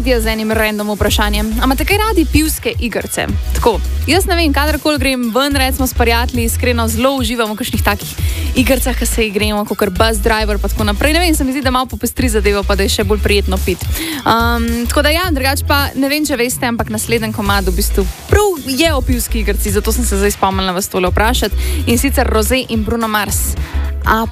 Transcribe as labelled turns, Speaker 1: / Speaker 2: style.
Speaker 1: Katja z enim random vprašanjem. A imate kaj radi pivske igrice? Tako, jaz ne vem, kadarkoli grem ven, recimo s prijatelji, iskreno zelo uživam v kakšnih takih igricah, ki se igramo, kot bus driver pa tako naprej. Ne vem, se mi zdi, da malo popestri zadevo, pa da je še bolj prijetno piti. Tako da ja, drugače pa ne vem, če veste, ampak naslednji komad v bistvu prav je o pivski igrici, zato sem se zdaj spomnila vas tole vprašati. In sicer Rosé in Bruno Mars. A